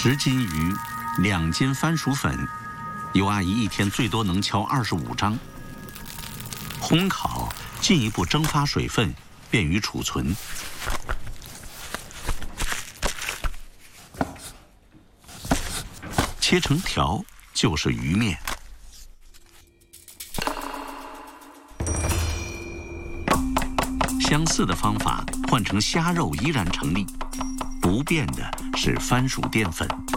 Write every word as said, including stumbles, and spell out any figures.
十斤鱼，两斤番薯粉，尤阿姨一天最多能敲二十五张。烘烤进一步蒸发水分，便于储存。切成条就是鱼面。相似的方法换成虾肉依然成立，不变的是番薯淀粉。